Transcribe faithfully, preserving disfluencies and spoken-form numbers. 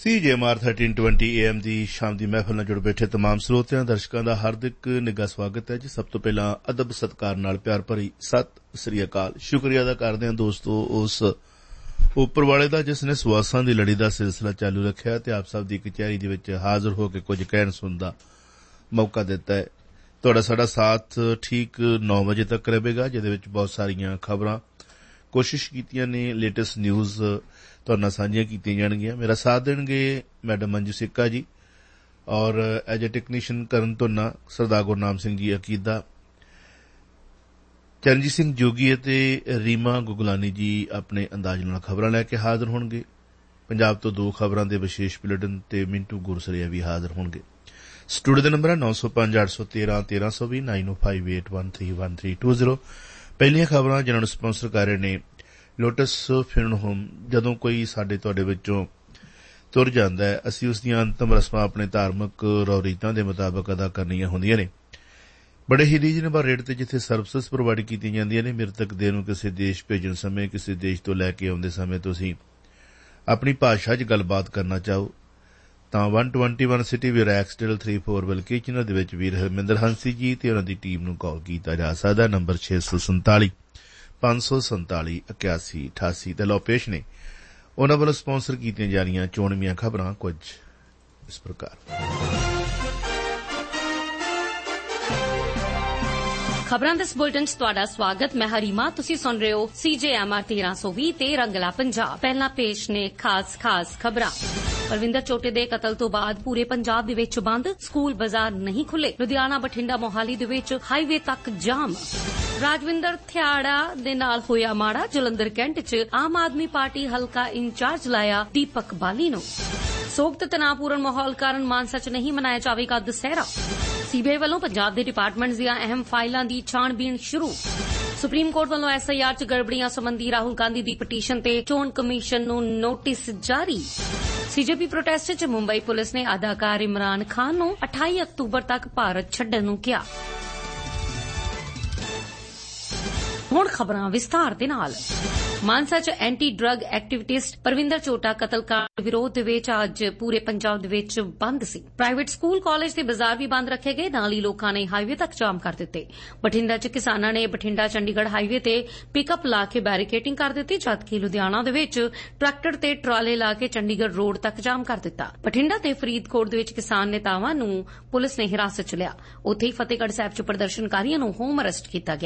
ਸੀ ਜੇ M R thirteen twenty A M ਦੀ ਸ਼ਾਮ ਦੀ ਮਹਿਫਲ ਨਾਲ ਜੁੜ ਬੈਠੇ ਤਮਾਮ ਸਰੋਤਿਆਂ ਦਰਸ਼ਕਾਂ ਦਾ ਹਾਰਦਿਕ ਨਿੱਘਾ ਸਵਾਗਤ ਹੈ ਜੀ। ਸਭ ਤੋਂ ਪਹਿਲਾਂ ਅਦਬ ਸਤਿਕਾਰ ਨਾਲ ਪਿਆਰ ਭਰੀ ਸਤਿ ਸ੍ਰੀ ਅਕਾਲ। ਸ਼ੁਕਰੀਆ ਅਦਾ ਕਰਦੇ ਹਾਂ ਦੋਸਤੋ ਉਸ ਉੱਪਰ ਵਾਲੇ ਦਾ ਜਿਸ ਨੇ ਸਵਾਸਾਂ ਦੀ ਲੜੀ ਦਾ ਸਿਲਸਿਲਾ ਚਾਲੂ ਰੱਖਿਆ ਤੇ ਆਪ ਸਭ ਦੀ ਕਚਹਿਰੀ ਦੇ ਵਿੱਚ ਹਾਜ਼ਰ ਹੋ ਕੇ ਕੁਝ ਕਹਿਣ ਸੁਣਨ ਦਾ ਮੌਕਾ ਦਿੱਤਾ ਹੈ। ਤੁਹਾਡਾ ਸਾਡਾ ਸਾਥ ਠੀਕ ਨੌ ਵਜੇ ਤੱਕ ਰਹੇਗਾ, ਜਿਹਦੇ ਵਿੱਚ ਬਹੁਤ ਸਾਰੀਆਂ ਖਬਰਾਂ ਕੋਸ਼ਿਸ਼ ਕੀਤੀਆਂ ਨੇ ਲੇਟੈਸਟ ਨਿਊਜ਼ ਤੁਹਾਡੇ ਨਾਲ ਸਾਂਝੀਆਂ ਕੀਤੀਆਂ ਜਾਣਗੀਆਂ। ਮੇਰਾ ਸਾਥ ਦੇਣਗੇ ਮੈਡਮ ਮੰਜੂ ਸਿੱਕਾ ਜੀ ਔਰ ਐਜ ਏ ਟੈਕਨੀਸ਼ੀਅਨ ਕਰਨ ਧੁੰਨਾ ਸਰਦਾਰ ਗੁਰਨਾਮ ਸਿੰਘ ਜੀ ਅਕੀਦਾ, ਚਰਨਜੀਤ ਸਿੰਘ ਜੋਗੀ ਅਤੇ ਰੀਮਾ ਗੁਗਲਾਨੀ ਜੀ ਆਪਣੇ ਅੰਦਾਜ਼ ਨਾਲ ਖਬਰਾਂ ਲੈ ਕੇ ਹਾਜ਼ਰ ਹੋਣਗੇ। ਪੰਜਾਬ ਤੋਂ ਦੋ ਖਬਰਾਂ ਦੇ ਵਿਸ਼ੇਸ਼ ਬੁਲੇਟਿਨ ਤੇ ਮਿੰਟੂ ਗੁਰਸਰੀਆ ਵੀ ਹਾਜ਼ਰ ਹੋਣਗੇ। ਸਟੂਡੀਓ ਦਾ ਨੰਬਰ ਹੈ ਨੌ ਸੌ ਪੰਜ ਅੱਠ ਸੌ ਤੇਰਾਂ ਤੇਰਾਂ ਸੌ ਵੀਹ ਨਾਈਨ ਓ five eight one three one three two zero. ਪਹਿਲੀਆਂ ਖਬਰਾਂ ਜਿਨ੍ਹਾਂ ਨੂੰ ਸਪਾਂਸਰ ਕਰ ਰਹੇ ਨੇ ਲੋਟਸ ਫਿਊਨਰਲ ਹੋਮ। ਜਦੋਂ ਕੋਈ ਸਾਡੇ ਤੁਹਾਡੇ ਵਿੱਚੋਂ ਤੁਰ ਜਾਂਦਾ ਹੈ, ਅਸੀਂ ਉਸ ਦੀਆਂ ਅੰਤਮ ਰਸਮਾਂ ਆਪਣੇ ਧਾਰਮਿਕ ਰੌ ਰੀਤਾਂ ਦੇ ਮੁਤਾਬਕ ਅਦਾ ਕਰਨੀਆਂ ਹੁੰਦੀਆਂ ਨੇ। ਬੜੇ ਹੀ ਰੀਜਨੇਬਲ ਰੇਟ ਤੇ ਜਿੱਥੇ ਸਰਵਿਸਿਜ਼ ਪ੍ਰੋਵਾਈਡ ਕੀਤੀਆਂ ਜਾਂਦੀਆਂ ਨੇ। ਮ੍ਰਿਤਕ ਦੇਹ ਨੂੰ ਕਿਸੇ ਦੇਸ਼ ਭੇਜਣ ਸਮੇਂ, ਕਿਸੇ ਦੇਸ਼ ਤੋਂ ਲੈ ਕੇ ਆਉਂਦੇ ਸਮੇਂ ਤੁਸੀਂ ਆਪਣੀ ਭਾਸ਼ਾ 'ਚ ਗੱਲਬਾਤ ਕਰਨਾ ਚਾਹੋ ਤਾਂ ਇੱਕ ਸੌ ਇਕੱਤੀ ਸਿਟੀ ਵੀ ਰੈਕਸਡੇਲ ਥ੍ਰੀ ਫੋਰ ਵਲਕੀਚਨਰ ਦੇ ਵਿੱਚ ਵੀਰ ਹਰਮਿੰਦਰ ਹੰਸੀ ਜੀ ਤੇ ਉਹਨਾਂ ਦੀ ਟੀਮ ਨੂੰ ਕਾਲ ਕੀਤਾ ਜਾ ਸਕਦਾ। ਨੰਬਰ ਛੇ ਸੌ ਸੰਤਾਲੀ ਪੰਜ ਸੌ ਸੰਤਾਲੀ ਇਕਿਆਸੀ ਅਠਾਸੀ ਤੇ ਲੋ ਪੇਸ਼ ਨੇ ਉਹਨਾਂ ਵੱਲੋਂ ਸਪਾਂਸਰ ਕੀਤੀਆਂ ਜਾ ਰਹੀਆਂ ਚੋਣਵੀਆਂ ਖਬਰਾਂ ਕੁਝ ਇਸ ਪ੍ਰਕਾਰ। ਖਬਰਾਂ ਦੇ ਇਸ ਬੁਲੇਟਿਨ 'ਚ ਤੁਹਾਡਾ ਸਵਾਗਤ। ਮੈਂ ਹਰੀਮਾ, ਤੁਸੀਂ ਸੁਣ ਰਹੇ ਹੋ ਸੀ ਜੇ ਐਮ ਆਰ ਤੇਰਾਂ ਸੌ ਵੀਹ ਤੇ ਰੰਗਲਾ ਪੰਜਾਬ। ਪਹਿਲਾਂ ਪੇਸ਼ ਨੇ ਖਾਸ ਖਾਸ ਖਬਰਾਂ। ਪਰਵਿੰਦਰ ਚੋਟੇ ਦੇ ਕਤਲ ਤੋਂ ਬਾਅਦ ਪੂਰੇ ਪੰਜਾਬ ਦੇ ਵਿੱਚ ਬੰਦ, ਸਕੂਲ ਬਾਜ਼ਾਰ ਨਹੀਂ ਖੁੱਲੇ। ਲੁਧਿਆਣਾ ਬਠਿੰਡਾ ਮੋਹਾਲੀ ਦੇ ਵਿੱਚ ਹਾਈਵੇ ਤੱਕ ਜਾਮ। ਰਾਜਵਿੰਦਰ ਥਿਆੜਾ ਦੇ ਨਾਲ ਹੋਇਆ ਮਾੜਾ। ਜਲੰਧਰ ਕੈਂਟ 'ਚ ਆਮ ਆਦਮੀ ਪਾਰਟੀ ਹਲਕਾ ਇੰਚਾਰਜ ਲਾਇਆ ਦੀਪਕ ਬਾਲੀ ਨੂੰ। ਸੋਗ ਤੇ ਤਣਾਅਪੂਰਨ ਮਾਹੌਲ ਕਾਰਨ ਮਾਨਸਾ 'ਚ ਨਹੀਂ ਮਨਾਇਆ ਜਾਵੇਗਾ ਦੁਸਹਿਰਾ। ਸੀਬੀਆਈ ਵੱਲੋਂ ਪੰਜਾਬ ਦੇ ਡਿਪਾਰਟਮੈਂਟ ਦੀਆਂ ਅਹਿਮ ਫਾਈਲਾਂ ਦੀ ਛਾਣਬੀਣ ਸ਼ੁਰੂ। ਸੁਪਰੀਮ ਕੋਰਟ ਵੱਲੋਂ ਐਸ ਆਈ ਆਰ 'ਚ ਗੜਬੜੀਆਂ ਸੰਬੰਧੀ ਰਾਹੁਲ ਗਾਂਧੀ ਦੀ ਪਟੀਸ਼ਨ ਤੇ ਚੋਣ ਕਮਿਸ਼ਨ ਨੂੰ ਨੋਟਿਸ ਜਾਰੀ। ਸੀਜੇਪੀ ਪ੍ਰੋਟੈਸਟ 'ਚ ਮੁੰਬਈ ਪੁਲਿਸ ਨੇ ਅਦਾਕਾਰ ਇਮਰਾਨ ਖਾਨ ਨੂੰ ਅਠਾਈ ਅਕਤੂਬਰ ਤੱਕ ਭਾਰਤ ਛੱਡਣ ਨੂੰ ਕਿਹਾ। ਹੁਣ ਖਬਰਾਂ ਵਿਸਥਾਰ ਦੇ ਨਾਲ। ਮਾਨਸਾ 'ਚ ਐਂਟੀ ਡਰੱਗ ਐਕਟੀਵਿਸਟ ਪਰਵਿੰਦਰ ਚੋਟਾ ਕਤਲਕਾਂਡ ਵਿਰੋਧ ਦੇ ਵਿੱਚ ਅੱਜ ਪੂਰੇ ਪੰਜਾਬ ਦੇ ਵਿੱਚ ਬੰਦ ਸੀ। ਪ੍ਰਾਈਵੇਟ ਸਕੂਲ, ਕਾਲਜ ਤੇ ਬਾਜ਼ਾਰ ਵੀ ਬੰਦ ਰੱਖੇ ਗਏ। ਨਾਲ ਹੀ ਲੋਕਾਂ ਨੇ ਹਾਈਵੇ ਤੱਕ ਜਾਮ ਕਰ ਦਿੱਤੇ। ਬਠਿੰਡਾ 'ਚ ਕਿਸਾਨਾਂ ਨੇ ਬਠਿੰਡਾ ਚੰਡੀਗੜ੍ਹ ਹਾਈਵੇ ਤੇ ਪਿਕਅਪ ਲਾ ਕੇ ਬੈਰੀਕੇਡਿੰਗ ਕਰ ਦਿੱਤੀ, ਜਦਕਿ ਲੁਧਿਆਣਾ ਦੇ ਵਿੱਚ ਟਰੈਕਟਰ ਤੇ ਟਰਾਲੇ ਲਾ ਕੇ ਚੰਡੀਗੜ੍ਹ ਰੋਡ ਤੱਕ ਜਾਮ ਕਰ ਦਿੱਤਾ। ਬਠਿੰਡਾ ਤੇ ਫਰੀਦਕੋਟ ਦੇ ਵਿੱਚ ਕਿਸਾਨ ਨੇਤਾਵਾਂ ਨੂੰ ਪੁਲਿਸ ਨੇ ਹਿਰਾਸਤ 'ਚ ਲਿਆ। ਉੱਥੇ ਹੀ ਫਤਿਹਗੜ੍ਹ ਸਾਹਿਬ 'ਚ ਪ੍ਰਦਰਸ਼ਨਕਾਰੀਆਂ ਨੂੰ ਹੋਮ ਅਰੈਸਟ ਕੀਤਾ ਗਿਆ।